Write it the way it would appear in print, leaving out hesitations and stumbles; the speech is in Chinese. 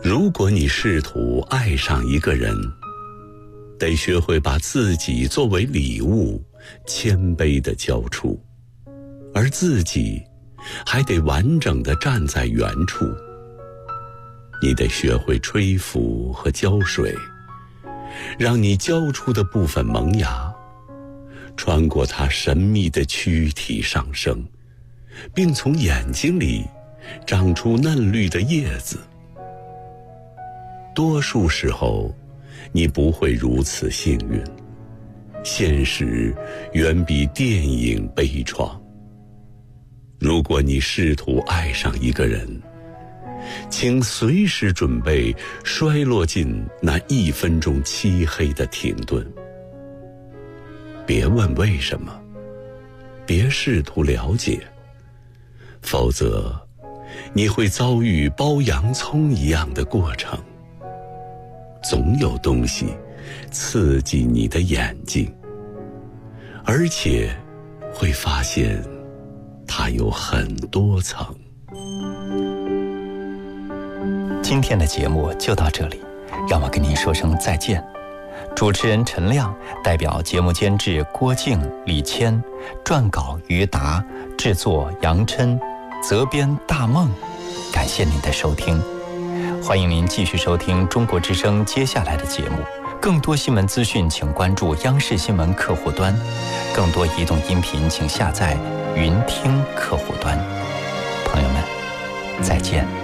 如果你试图爱上一个人，得学会把自己作为礼物，谦卑地交出，而自己还得完整地站在原处。你得学会吹拂和浇水，让你浇出的部分萌芽，穿过它神秘的躯体上升，并从眼睛里长出嫩绿的叶子。多数时候，你不会如此幸运，现实远比电影悲怆。如果你试图爱上一个人，请随时准备摔落进那1分钟漆黑的停顿。别问为什么，别试图了解，否则你会遭遇剥洋葱一样的过程。总有东西刺激你的眼睛，而且会发现它有很多层。 今天的节目就到这里，让我跟您说声再见。主持人陈亮，代表节目监制郭静、李谦，撰稿于达，制作杨琛，责编大梦。感谢您的收听，欢迎您继续收听中国之声接下来的节目。更多新闻资讯请关注央视新闻客户端，更多移动音频请下载云听客户端。朋友们，再见。